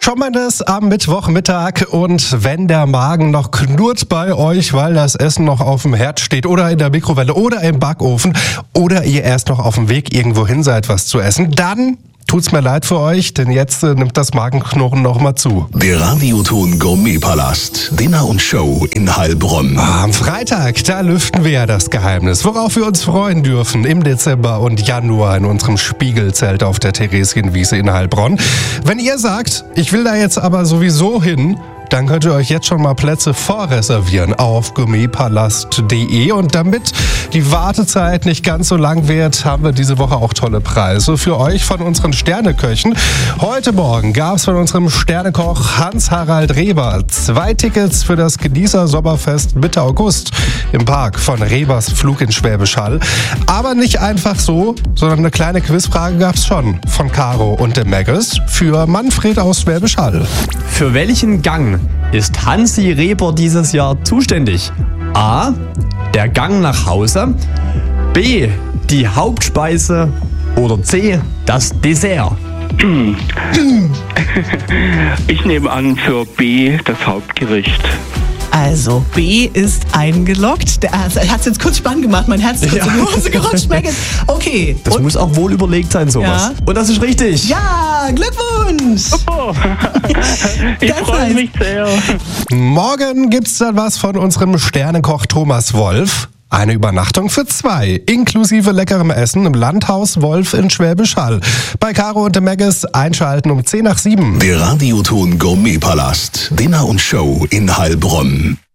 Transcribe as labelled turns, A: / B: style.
A: Schon mal das am Mittwochmittag und wenn der Magen noch knurrt bei euch, weil das Essen noch auf dem Herd steht oder in der Mikrowelle oder im Backofen oder ihr erst noch auf dem Weg irgendwo hin seid, was zu essen, dann tut's mir leid für euch, denn jetzt nimmt das Magenknurren noch mal zu.
B: Der Radioton Gourmetpalast, Dinner und Show in Heilbronn.
A: Am Freitag, da lüften wir ja das Geheimnis, worauf wir uns freuen dürfen im Dezember und Januar in unserem Spiegelzelt auf der Theresienwiese in Heilbronn. Wenn ihr sagt, ich will da jetzt aber sowieso hin, dann könnt ihr euch jetzt schon mal Plätze vorreservieren auf gourmetpalast.de. Und damit die Wartezeit nicht ganz so lang wird, haben wir diese Woche auch tolle Preise für euch von unseren Sterneköchen. Heute Morgen gab es von unserem Sternekoch Hans-Harald Reber 2 Tickets für das Genießer-Sommerfest Mitte August im Park von Rebers Flug in Schwäbisch Hall. Aber nicht einfach so, sondern eine kleine Quizfrage gab es schon von Caro und dem Maggis für Manfred aus Schwäbisch Hall.
C: Für welchen Gang ist Hansi Reber dieses Jahr zuständig? A. Der Gang nach Hause. B. Die Hauptspeise. Oder C. Das Dessert.
D: Ich nehme an für B, das Hauptgericht.
E: Also B ist eingeloggt. Er hat es jetzt kurz spannend gemacht. Mein Herz ist kurz in die Hose gerutscht. Okay.
C: Das muss auch wohl überlegt sein, sowas.
E: Ja.
C: Und das ist richtig.
E: Ja, Glückwunsch.
D: Oh, ich freue mich sehr.
A: Morgen gibt's dann was von unserem Sternekoch Thomas Wolf. Eine Übernachtung für 2, inklusive leckerem Essen im Landhaus Wolf in Schwäbisch Hall. Bei Caro und dem Maggis einschalten um 6:50.
B: Der Radioton Gourmetpalast, Dinner und Show in Heilbronn.